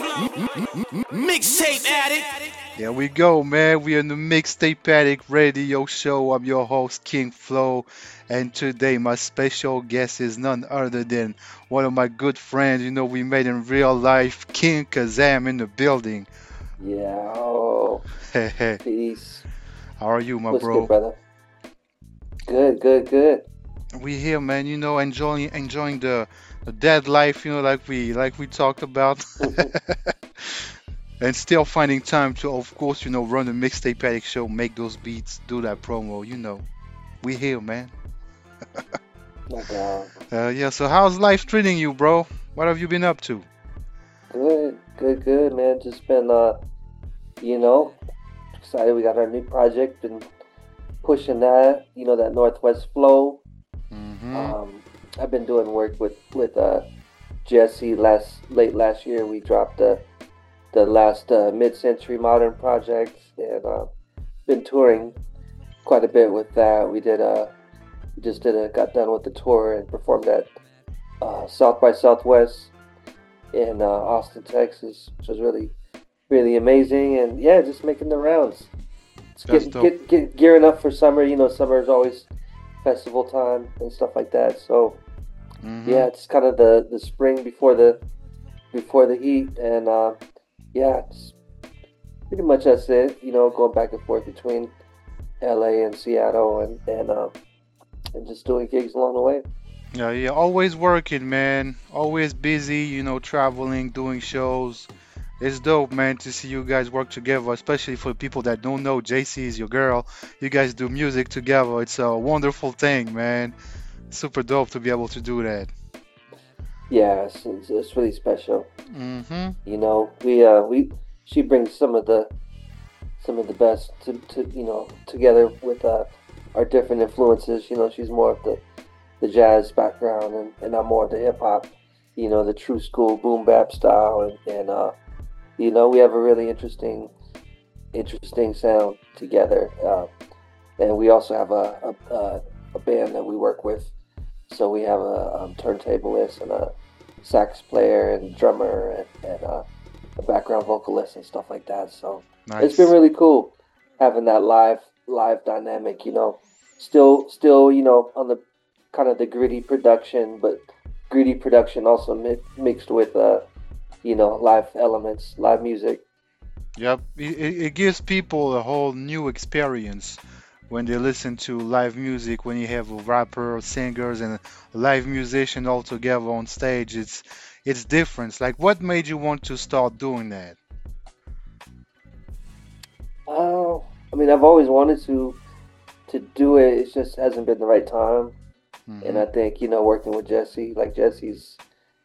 Mixtape addict. There we go, man. We are in the Mixtape Addict Radio Show. I'm your host, King Flow, and today my special guest is none other than one of my good friends. We met in real life, King Kazam in the building. Yo, Hey, hey, peace. how are you, my What's good, bro? brother? Good, good, good. We here, man. Enjoying the dead life. Like we talked about. And still finding time to, of course, run the Mixtape Addict Show, make those beats, do that promo. We here, man. No doubt. Yeah. So how's life treating you, bro? What have you been up to? Good, good, good, man. Just been, you know, excited. We got our new project. Been pushing that. That Northwest Flow. Mm-hmm. Um, I've been doing work with Jesse. Late last year, we dropped the last mid-century modern project, and been touring quite a bit with that. We just got done with the tour and performed at South by Southwest in Austin, Texas, which was really, really amazing. And yeah, just making the rounds. It's That's dope. gearing up for summer. Summer is always festival time and stuff like that. So Mm-hmm. yeah, it's kind of the spring before the heat, and yeah, it's pretty much that's it. Going back and forth between LA and Seattle, and just doing gigs along the way. Yeah, yeah. Always working, man. Always busy. Traveling, doing shows. It's dope, man, to see you guys work together, especially for people that don't know. JC is your girl. You guys do music together. It's a wonderful thing, man. Super dope to be able to do that. Yeah, it's really special. Mm-hmm. We she brings some of the best together with our different influences. She's more of the jazz background, and I'm more of the hip hop. The true school boom bap style, and we have a really interesting sound together. And we also have a band that we work with. So we have a turntablist and a sax player and drummer and a background vocalist and stuff like that. So it's been Nice. really cool having that live dynamic. Still on the kind of the gritty production, but gritty production also mixed with live elements, live music. Yep. It gives people a whole new experience when they listen to live music, when you have a rapper, singers, and a live musician all together on stage. It's different. Like, what made you want to start doing that? Oh, I mean, I've always wanted to do it. It just hasn't been the right time. And Mm-hmm. I think working with Jessie, like Jessie's,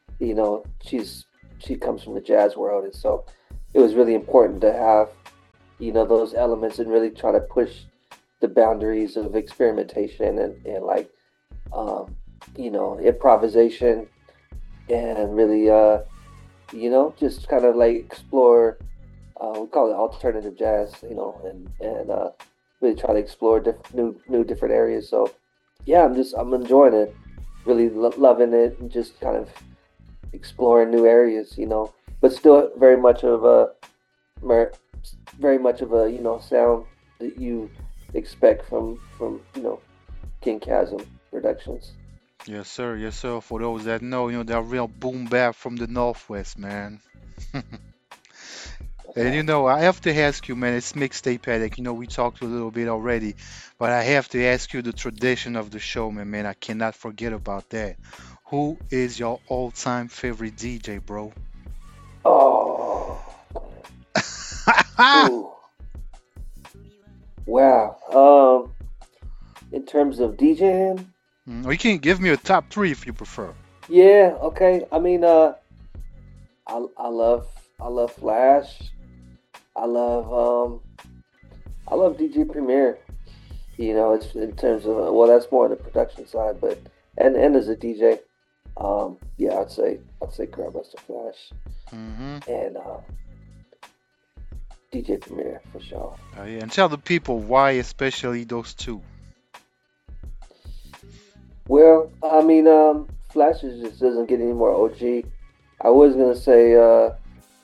she comes from the jazz world, and so it was really important to have those elements and really try to push the boundaries of experimentation and like um, improvisation, and really just kind of like explore. We call it alternative jazz, and really try to explore new different areas. So yeah, I'm enjoying it, really loving it, and just kind of exploring new areas, but still mer- very much of a sound that you expect from King Chasm Productions. Yes, sir. Yes, sir. For those that know, they're real boom bap from the Northwest, man. No And doubt. I have to ask you, man, it's mixtape addict. We talked a little bit already, but I have to ask you the tradition of the show, man. I cannot forget about that. Who is your all-time favorite DJ, bro? Oh, ooh, wow. In terms of DJing, Or you can give me a top three if you prefer. yeah, okay. I mean, I love Flash. I love um, I love DJ Premier. It's in terms of well, that's more on the production side, but and as a DJ, yeah, I'd say Grandmaster Flash Mm-hmm. and DJ Premier for sure. Yeah. And tell the people why, especially those two. Well, I mean, Flash just doesn't get any more OG. I was gonna say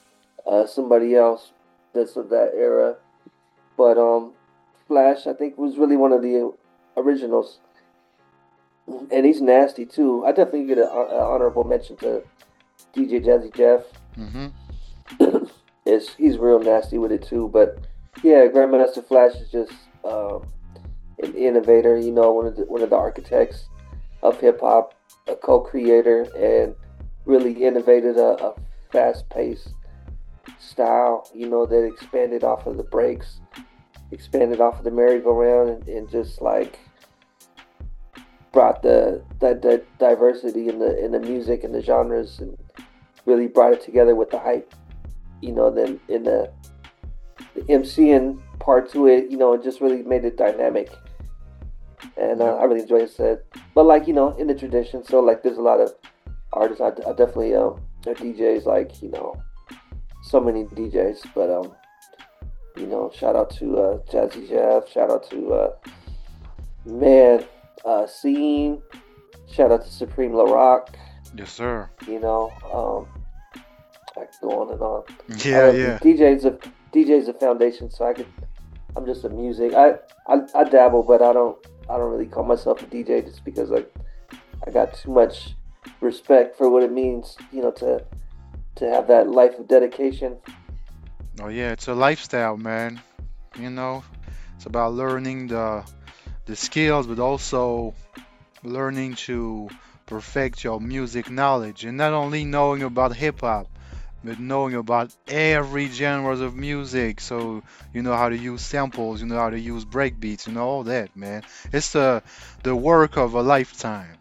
somebody else that's of that era. But Flash, I think, was really one of the originals, and he's nasty too. I definitely get an honorable mention to DJ Jazzy Jeff. Hmm. Is he's real nasty with it too. But yeah, Grandmaster Flash is just um, an innovator. You know, one of the architects of hip hop, a co-creator, and really innovated a fast-paced style. You know, that expanded off of the breaks, expanded off of the merry-go-round, and just like brought the diversity in the music and the genres, and really brought it together with the hype. You know, then in the MCing part to it, you know, it just really made it dynamic, and Yep. I really enjoy it. Said, but like you know, in the tradition, so like there's a lot of artists. I definitely or DJs like you know so many DJs, but you know, shout out to Jazzy Jeff, shout out to man Scene, shout out to Supreme LaRock. Yes, sir. You know, I could go on and on. I Yeah, love yeah. DJ's a foundation, so I'm just a music. I dabble, but I don't really call myself a DJ just because I got too much respect for what it means, you know, to have that life of dedication. Oh, yeah. It's a lifestyle, man. You know, it's about learning the skills, but also learning to perfect your music knowledge, and not only knowing about hip hop, but knowing about every genres of music. So you know how to use samples, you know how to use breakbeats, you know all that, man. It's the work of a lifetime.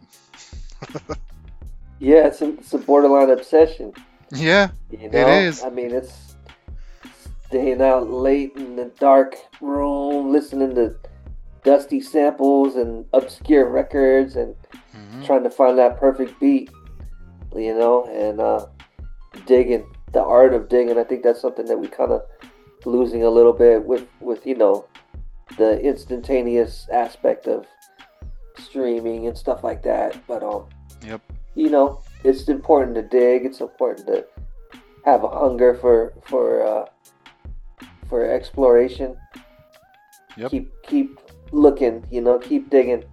Yeah, it's a borderline obsession. Yeah, You it know, is. I mean, it's staying out late in the dark room, listening to dusty samples and obscure records, and Hmm. trying to find that perfect beat. You know, and digging the art of digging. I think that's something that we kind of losing a little bit with you know the instantaneous aspect of streaming and stuff like that. But Yep, you know, it's important to dig. It's important to have a hunger for exploration. yep, Keep looking. You know, keep digging.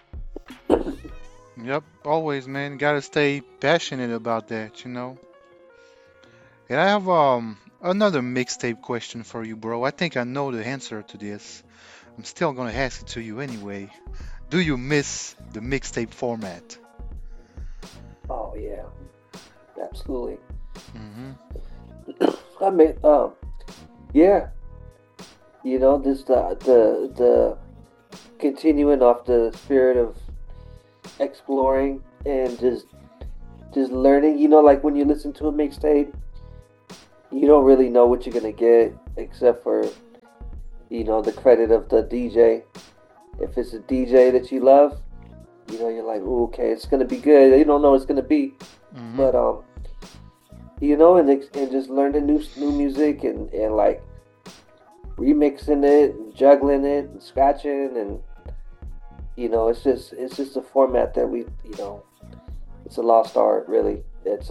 yep. Always, man. Gotta stay passionate about that, you know. And I have another mixtape question for you, bro. I think I know the answer to this. I'm still gonna ask it to you anyway. Do you miss the mixtape format? Oh yeah, absolutely. Hmm. I mean, yeah. You know, this the continuing off the spirit of exploring and just learning. You know, like when you listen to a mixtape, you don't really know what you're gonna get except for you know the credit of the DJ. If it's a DJ that you love, you know you're like, "Ooh, okay, it's gonna be good." You don't know what it's gonna be, Hmm. but you know, and just learning new music and like remixing it and juggling it and scratching and you know it's just a format that we you know it's a lost art really. It's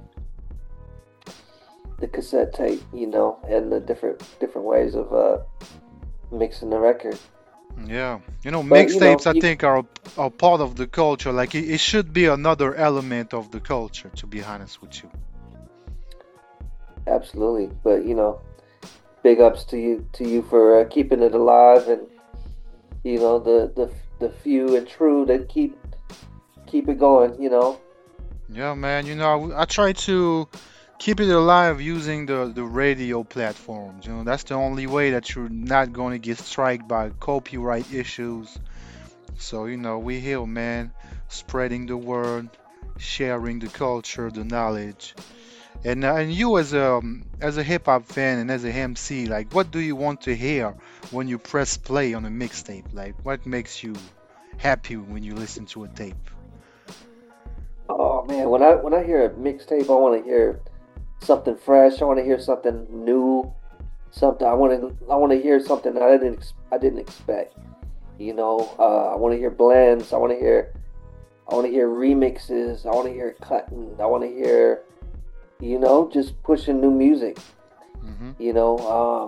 the cassette tape, you know, and the different ways of mixing the record. Yeah, you know, But you mixtapes know, I you think are part of the culture. Like it should be another element of the culture, to be honest with you. absolutely. But you know, big ups to you for keeping it alive, and you know the few and true that keep it going. You know, Yeah, man. You know, I try to keep it alive using the radio platforms. You know, that's the only way that you're not going to get struck by copyright issues. So, you know, we here, man, spreading the word, sharing the culture, the knowledge. And you as a hip hop fan and as a MC, like what do you want to hear when you press play on a mixtape? Like what makes you happy when you listen to a tape? oh man, when I hear a mixtape, I want to hear something fresh. I want to hear something new. Something I want to hear something that I didn't expect. You know, I want to hear blends. I want to hear remixes. I want to hear cutting. I want to hear, you know, just pushing new music. Mm-hmm. You know,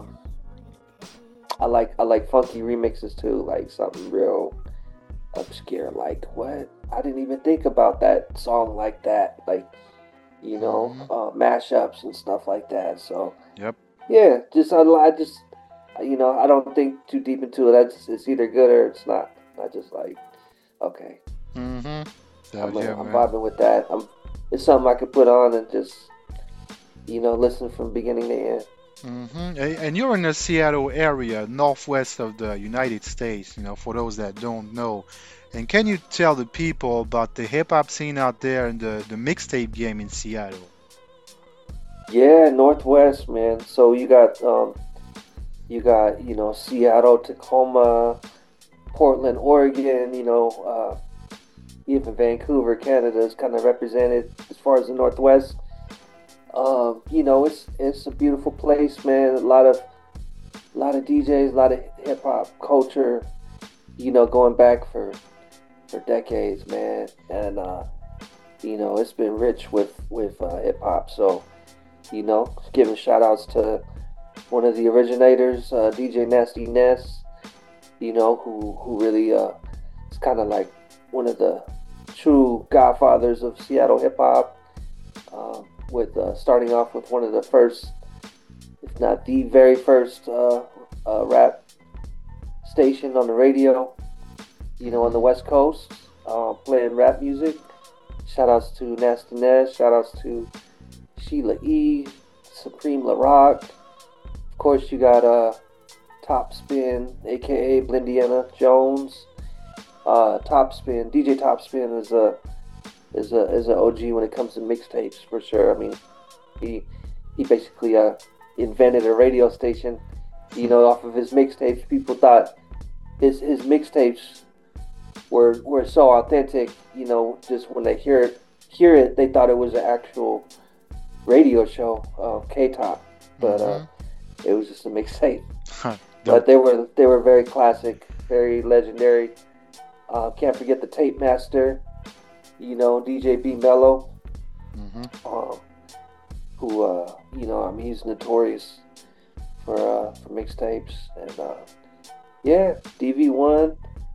I like funky remixes too, like something real obscure. Like what? I didn't even think about that song like that. Like Mm-hmm. mashups and stuff like that. So Yep. yeah, I just I don't think too deep into it. It's either good or it's not. I just like okay, Mm-hmm. So yeah, I'm man. vibing with that. It's something I could put on and just listen from beginning to end. And you're in the Seattle area, northwest of the United States, for those that don't know. And can you tell the people about the hip hop scene out there and the mixtape game in Seattle? Yeah, Northwest, man. So you got Seattle, Tacoma, Portland, Oregon. Even Vancouver, Canada is kind of represented as far as the Northwest. It's a beautiful place, man. A lot of DJs, a lot of hip hop culture. Going back for decades, man. And it's been rich with hip hop. So giving shout outs to one of the originators, DJ Nasty Ness. Who really is kind of like one of the true godfathers of Seattle hip hop. With starting off with one of the first, if not the very first, rap station on the radio. On the Mm-hmm. West Coast, playing rap music. Shout outs to Nasty Ness. Shout outs to Sheila E. Supreme LaRock. Of course, you got Top Spin, aka Blindiana Jones. Top Spin, DJ Top Spin is a OG when it comes to mixtapes for sure. I mean, he he basically invented a radio station. Off of his mixtapes, people thought his mixtapes were so authentic. Just when they hear it, they thought it was an actual radio show, K Top, but Mm-hmm. it was just a mixtape. Dope. But they were very classic, very legendary. Can't forget the Tape Master, DJ B Mello, Mm-hmm. um, who I mean he's notorious for mixtapes and yeah, DV1,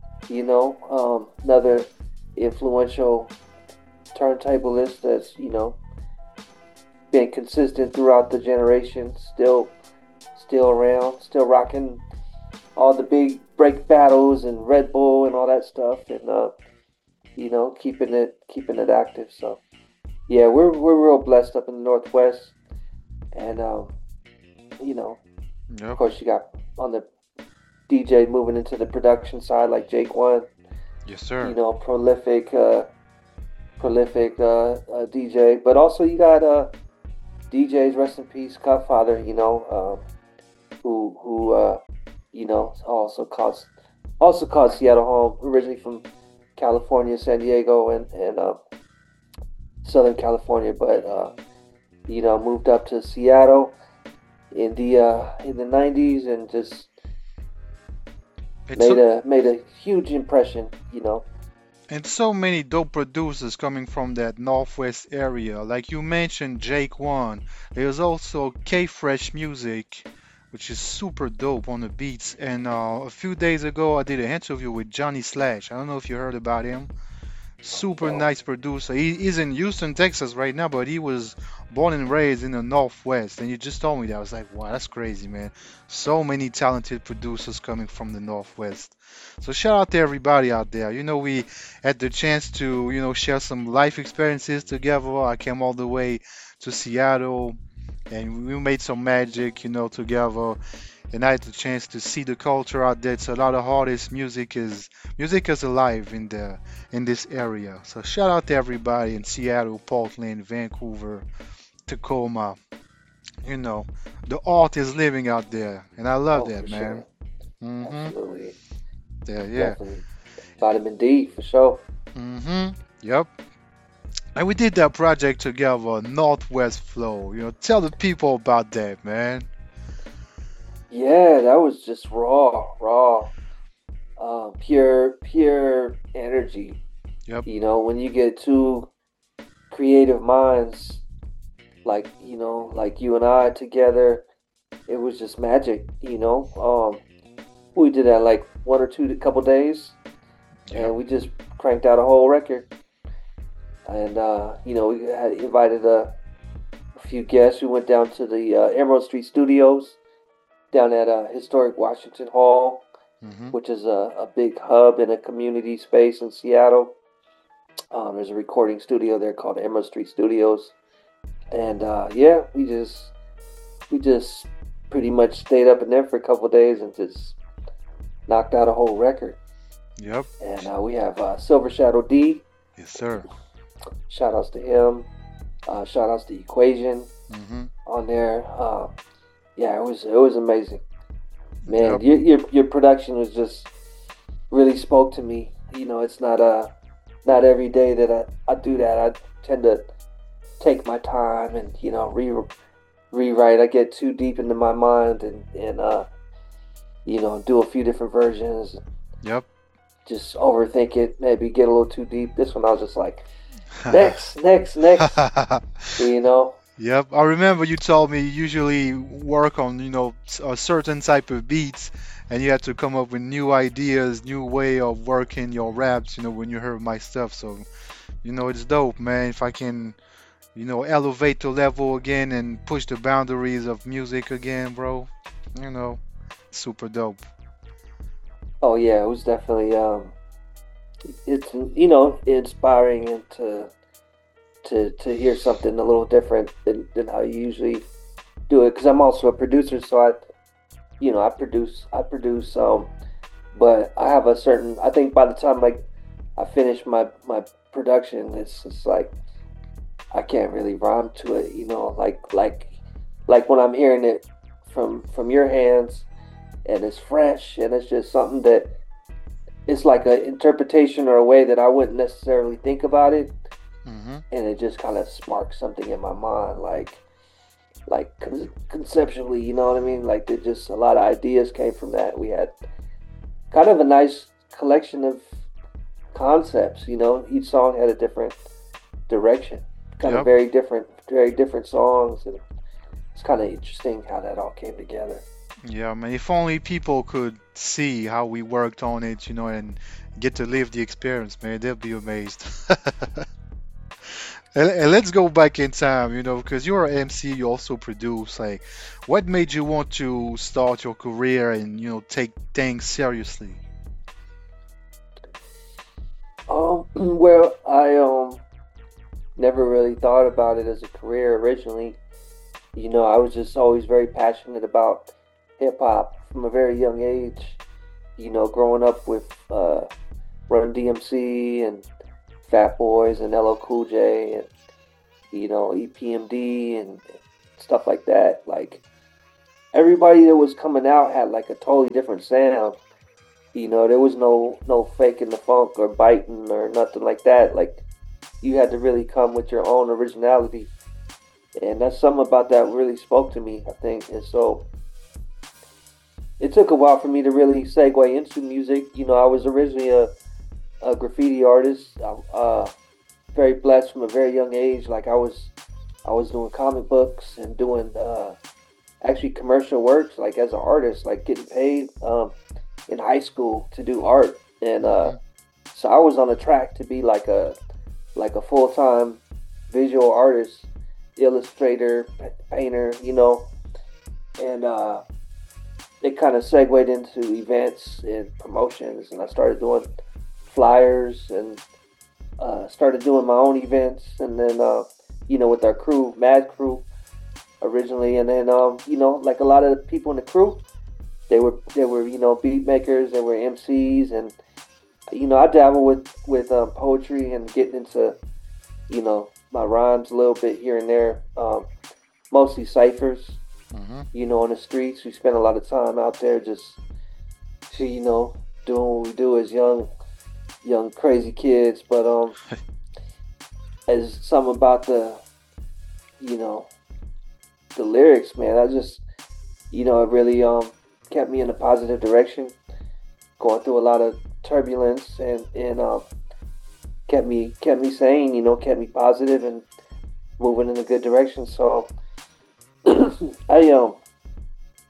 another influential turntablist that's been consistent throughout the generations, still around, still rocking all the big break battles and Red Bull and all that stuff, and keeping it active. So yeah, we're real blessed up in the Northwest, and of Yep. course you got on the DJ moving into the production side like Jake One, Yes, sir. prolific DJ, but also you got DJs, rest in peace, Cutfather, who also called Seattle home, originally from California, San Diego, and Southern California, but moved up to Seattle in the '90s and just It's made so, a huge impression. and so many dope producers coming from that northwest area. Like you mentioned, Jake One. There's also K Fresh Music, which is super dope on the beats. And a few days ago, I did an interview with Johnny Slash. I don't know if you heard about him. Super So nice producer. He's in Houston, Texas right now, but he was born and raised in the Northwest. And you just told me that. I was like, wow, that's crazy, man. So many talented producers coming from the Northwest. So shout out to everybody out there. We had the chance to, share some life experiences together. I came all the way to Seattle and we made some magic, together. And I had the chance to see the culture out there. It's a lot of artists. Music is alive in this area. So shout out to everybody in Seattle, Portland, Vancouver, Tacoma. You know, the art is living out there, and I love oh, that, for man. sure, Mhm. absolutely, Yeah, yeah. definitely, vitamin D for sure. Mhm. Yep. And we did that project together, Northwest Flow. Tell the people about that, man. Yeah, that was just raw, pure energy. Yep. When you get two creative minds like like you and I together, it was just magic, you know. We did that like one or two, couple days, Yep. and we just cranked out a whole record. And we had invited a few guests. We went down to the Emerald Street Studios down at historic Washington Hall, Hmm. which is a big hub in a community space in Seattle. There's a recording studio there called Emerald Street Studios, and yeah, we just pretty much stayed up in there for a couple of days and just knocked out a whole record. Yep. And we have Silver Shadow D. Yes, sir. Shout outs to him. Shout outs to Equation Hmm. on there. Yeah, it was amazing, man. Yep. Your production was just really spoke to me. It's not every day that I do that. I tend to take my time and rewrite. I get too deep into my mind and do a few different versions. Yep. Just overthink it. Maybe get a little too deep. This one I was just like, next, next, next. You know. Yep, I remember you told me you usually work on, a certain type of beats, and you had to come up with new ideas, new way of working your raps, when you heard my stuff. So, it's dope, man. If I can, elevate the level again and push the boundaries of music again, bro, you know, super dope. Oh yeah, it was definitely it's inspiring and to hear something a little different than how you usually do it, because I'm also a producer, so I produce but I have a certain, I think by the time like I finish my production, it's just like I can't really rhyme to it, like when I'm hearing it from your hands, and it's fresh and it's just something that it's like an interpretation or a way that I wouldn't necessarily think about it, Hmm. and it just kind of sparks something in my mind, like conceptually, you know what I mean? Like, there just a lot of ideas came from that. We had kind of a nice collection of concepts. Each song had a different direction, kind of Yep. very different songs, and it's kind of interesting how that all came together. Yeah, man. If only people could see how we worked on it, and get to live the experience, man, they'll be amazed. And let's go back in time, because you're an MC, you also produce. Like, what made you want to start your career and, take things seriously? Well, I never really thought about it as a career originally. I was just always very passionate about hip hop from a very young age. Growing up with Run DMC and Fat Boys and LL Cool J and EPMD and stuff like that. Like, everybody that was coming out had like a totally different sound. There was no faking the funk or biting or nothing like that. Like, you had to really come with your own originality, and that's something about that really spoke to me, I think. And so it took a while for me to really segue into music. I was originally a graffiti artist. Very blessed from a very young age. Like, I was doing comic books and doing actually commercial works, like as an artist, like getting paid in high school to do art. And Hmm. so I was on a track to be like a full time visual artist, illustrator, painter, and it kind of segued into events and promotions, and I started doing flyers and started doing my own events, and then with our crew, Mad Crew, originally, and then like a lot of the people in the crew, they were beat makers, they were MCs, and I dabble with poetry and getting into my rhymes a little bit here and there, mostly ciphers. Hmm. On the streets, we spend a lot of time out there just to doing what we do as young crazy kids, but as something about you know the lyrics, man. I just it really kept me in a positive direction, going through a lot of turbulence, and kept me sane, kept me positive and moving in a good direction. So I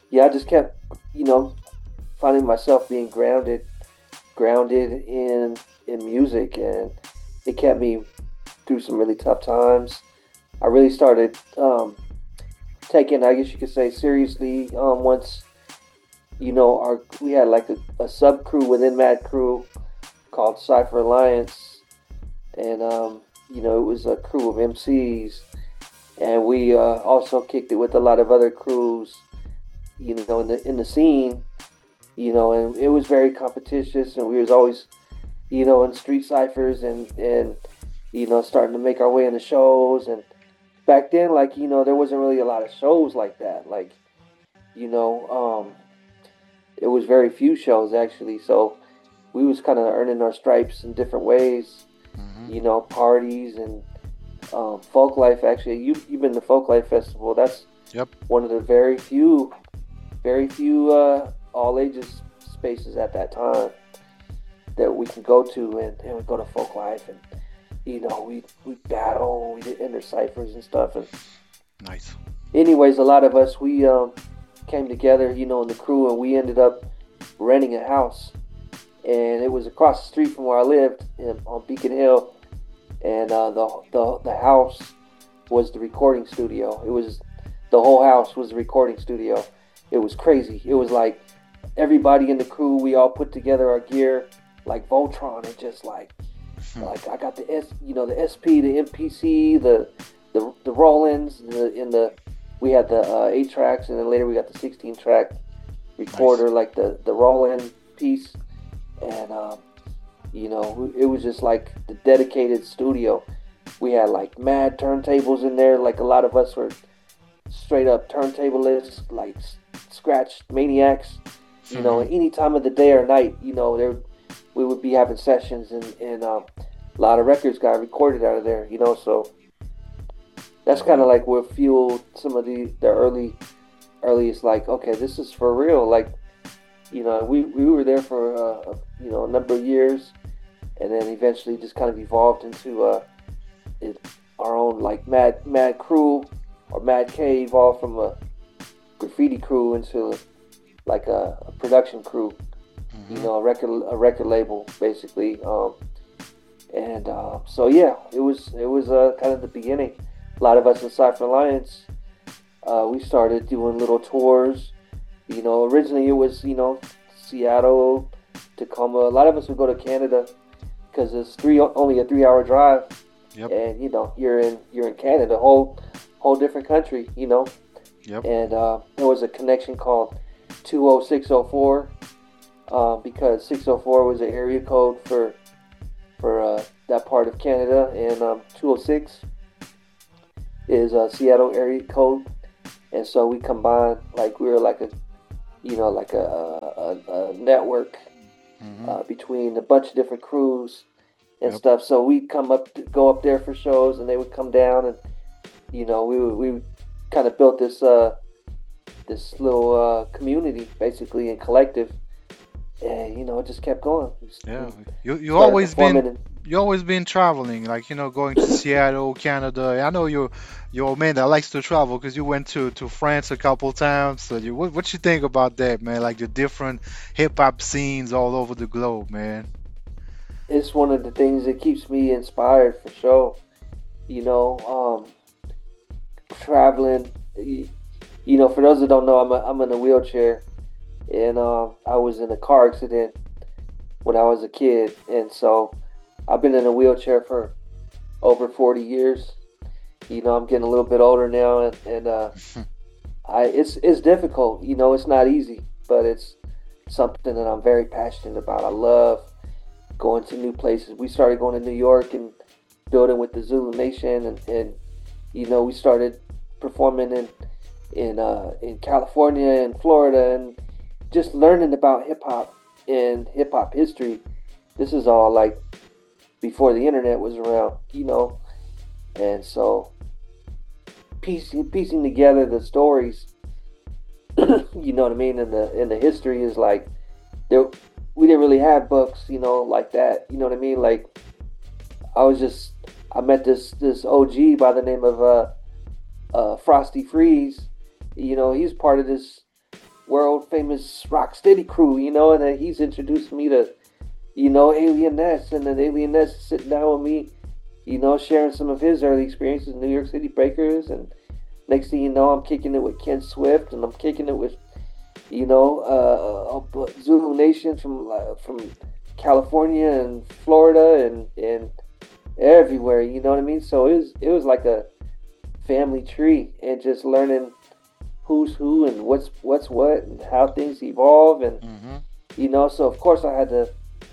yeah, I just kept, you know, finding myself being grounded in music, and it kept me through some really tough times. I really started taking, I guess you could say, seriously once our we had like a sub crew within Mad Crew called Cypher Alliance, and it was a crew of MCs, and we also kicked it with a lot of other crews, in the scene, and it was very competitious, and we was always, in street ciphers and starting to make our way in the shows. And back then, like, there wasn't really a lot of shows like that. Like, you know, it was very few shows actually. So we was kind of earning our stripes in different ways, Hmm. parties and folk life. Actually, you've been to Folk Life Festival. That's Yep. one of the very few all ages spaces at that time that we can go to, and we go to Folk Life, and we battle, we did inner ciphers and stuff. And Nice. anyways, a lot of us, we came together, in the crew, and we ended up renting a house, and it was across the street from where I lived on Beacon Hill. And the house was the recording studio. It was The whole house was the recording studio. It was crazy. It was like everybody in the crew, we all put together our gear like Voltron, and just like I got the the SP, the MPC, the Rollins, we had the 8 tracks, and then later we got the 16 track Nice. recorder, like the Roland piece. And it was just like the dedicated studio. We had like mad turntables in there. Like, a lot of us were straight up turntablists, like scratch maniacs. Any time of the day or night, there we would be having sessions, and a lot of records got recorded out of there. So that's kind of Yeah. like what fueled some of the earliest, like, okay, this is for real. Like, we were there for a number of years, and then eventually just kind of evolved into it, our own, like, Mad Crew, or Mad K evolved from a graffiti crew into like a production crew, Hmm. a record label basically. And so yeah, it was kind of the beginning. A lot of us in Cypher Alliance, we started doing little tours. Originally it was Seattle, Tacoma. A lot of us would go to Canada because it's only a 3 hour drive, Yep. and you're in Canada, whole different country. Yep. And there was a connection called 20604, because 604 was an area code for that part of Canada, and 206 is a Seattle area code. And so we combined, like, we were like a network Hmm. between a bunch of different crews and Yep. stuff. So we'd go up there for shows, and they would come down, and we kind of built this little community basically, and collective, and it just kept going. Yeah. We You started always been performing, and you always been traveling, like, going to Seattle, Canada. I know you're a man that likes to travel because you went to France a couple times. So what you think about that, man? Like the different hip hop scenes all over the globe, man. it's one of the things that keeps me inspired for sure. You know, Traveling. For those that don't know, I'm in a wheelchair, and I was in a car accident when I was a kid, and so I've been in a wheelchair for over 40 years. I'm getting a little bit older now, and it's difficult. It's not easy, but it's something that I'm very passionate about. I love going to new places. We started going to New York and building with the Zulu Nation, and we started performing in California and Florida, and just learning about hip hop and hip hop history. This is all like before the internet was around. And so piecing together the stories, you know what I mean, and the history is like, there we didn't really have books, like that. You know what I mean? Like, I was just I met this OG by the name of Frosty Freeze. He's part of world famous Rocksteady crew, and then he's introduced me to, Alien Ness, and then Alien Ness is sitting down with me, sharing some of his early experiences in New York City Breakers, and next thing you know, I'm kicking it with Ken Swift, and I'm kicking it with, Zulu Nation from California and Florida and everywhere. You know what I mean? So it was like a family tree, and just learning who's who and what's what and how things evolve, and Mm-hmm. so of course I had to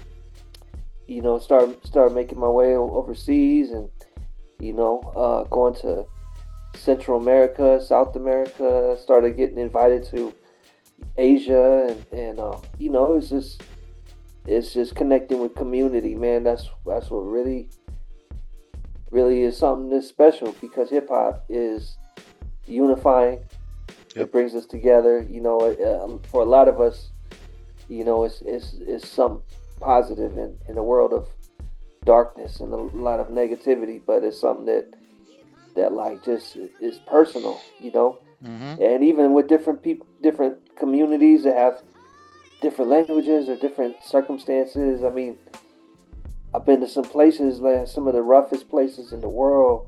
start making my way overseas, and going to Central America, South America, started getting invited to Asia, and it's just connecting with community, man. That's what really is something that's special, because hip hop is unifying. Yep. It brings us together. For a lot of us, it's something positive in a world of darkness and a lot of negativity, but it's something that like just is personal. Mm-hmm. And even with different people, different communities that have different languages or different circumstances. I mean, I've been to some places, like some of the roughest places in the world,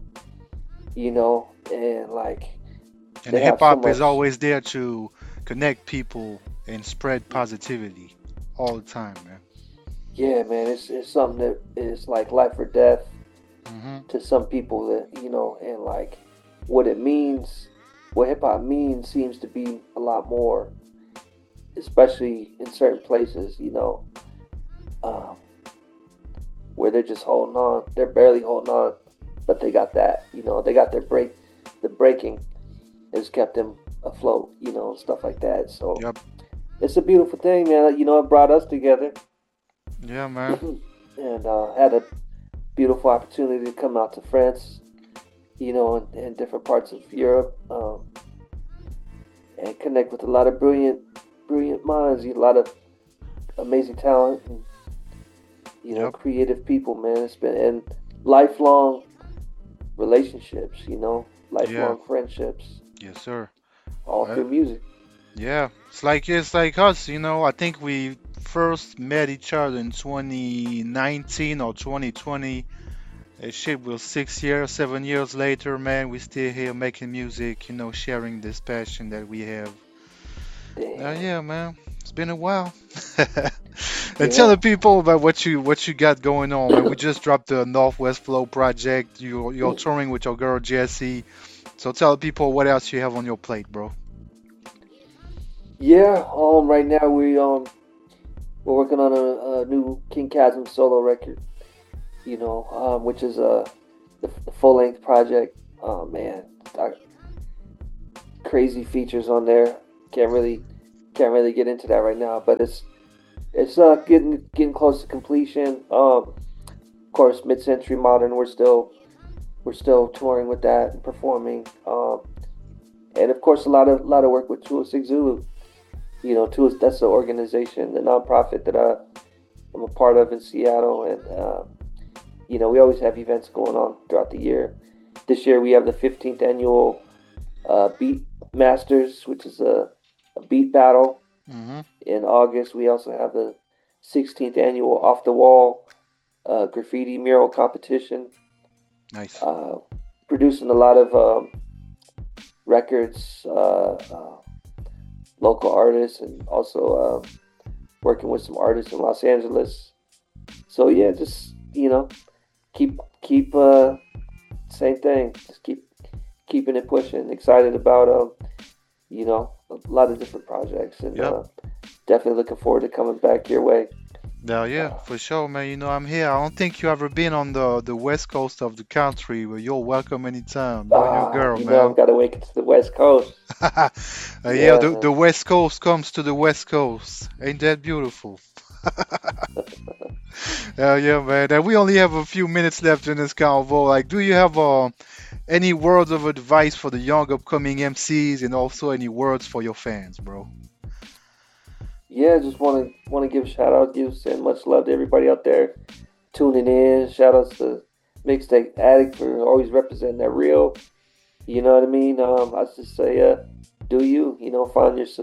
and like And they hip have so hop is much. always there to connect people and spread positivity all the time, man. Yeah, man, it's something that is like life or death Mm-hmm. to some people, that and like what it means, what hip hop means seems to be a lot more, especially in certain places, um, where they're just holding on. They're barely holding on, but they got that. They got the breaking has kept them afloat. And stuff like that. So Yep. it's a beautiful thing, man. It brought us together, Yeah, man. and had a beautiful opportunity to come out to France, and different parts of Europe, and connect with a lot of brilliant minds, a lot of amazing talent, and Yep. creative people, man. It's been and lifelong relationships, Yeah. lifelong friendships, Yes, sir. all Uh, through music. yeah. It's like us, I think we first met each other in 2019 or 2020. Shit, we're 6 years, 7 years later, man. We still here making music, sharing this passion that we have. Damn. Yeah, man. It's been a while. And tell Yeah. the people about what you got going on, man. We just dropped the Northwest Flow project. You're touring with your girl Jessie. So tell the people what else you have on your plate, bro. Yeah. Right now we're working on a new King Chasm solo record. Which is the full length project. Oh man, crazy features on there. Can't really get into that right now, but it's getting close to completion. Of course, mid century modern. We're still touring with that and performing. And of course, a lot of work with Tool Six Zulu. Tool, that's the organization, the nonprofit that I'm a part of in Seattle, and we always have events going on throughout the year. This year we have the 15th annual Beat Masters, which is a beat battle. Mm-hmm. In August, we also have the 16th annual Off the Wall graffiti mural competition. Nice. Uh, Producing a lot of records, local artists, and also working with some artists in Los Angeles. So yeah, just keep same thing. Just keeping it pushing. Excited about a lot of different projects, and Yep. definitely looking forward to coming back your way. Yeah, Uh, for sure, man. I'm here. I don't think you ever been on the west coast of the country, but you're welcome anytime. You and your girl, I've man. got to wake it to the West Coast. Yeah, Yeah, the man. west coast comes to the west coast. Ain't that beautiful? Yeah, man. And we only have a few minutes left in this convo. Like, do you have any words of advice for the young upcoming MCs and also any words for your fans, bro? Yeah, just want to give a shout out to you, send much love to everybody out there tuning in. Shout outs to Mixtape Addict for always representing that real. You know what I mean? I just say, do you? You know,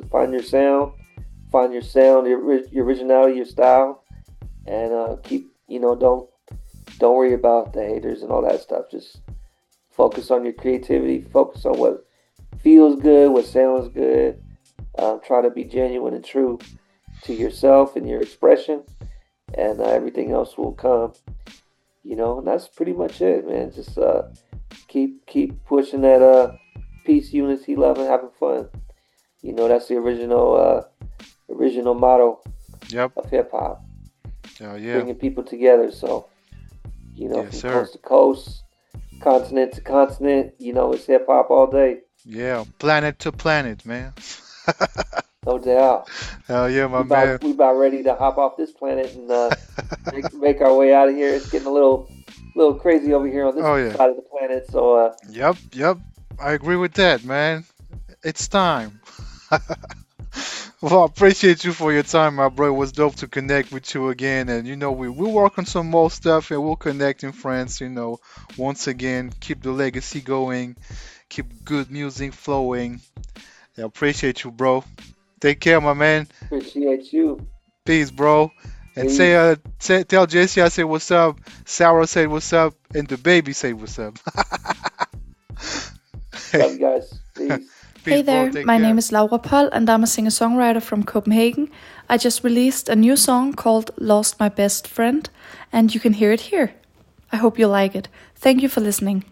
find your sound, your originality, your style, and keep. You know, don't worry about the haters and all that stuff. Just focus on your creativity. Focus on what feels good, what sounds good. Try to be genuine and true to yourself and your expression, and everything else will come. You know, and that's pretty much it, man. Just keep pushing that peace, unity, love, and having fun. You know, that's the original motto Yep. of hip hop, Yeah. bringing people together. So, you know, Yes, from sir. coast to coast, continent to continent, you know, it's hip hop all day, Yeah. Planet to planet, man. no doubt. Hell yeah, my man. We about ready to hop off this planet and make our way out of here. It's getting a little crazy over here on this Oh yeah. side of the planet. So, Yep. I agree with that, man. It's time. Well, I appreciate you for your time, my bro. It was dope to connect with you again. And, we'll work on some more stuff and we'll connect in France, once again, keep the legacy going, keep good music flowing. I appreciate you, bro. Take care, my man. appreciate you. Peace, bro. And Peace. tell Jesse I said what's up. Sarah said what's up. And the baby said what's up. Love you guys. Peace. Peace, Hey bro. there, Take my care. name is Laura Poll and I'm a singer-songwriter from Copenhagen. I just released a new song called Lost My Best Friend and you can hear it here. I hope you like it. Thank you for listening.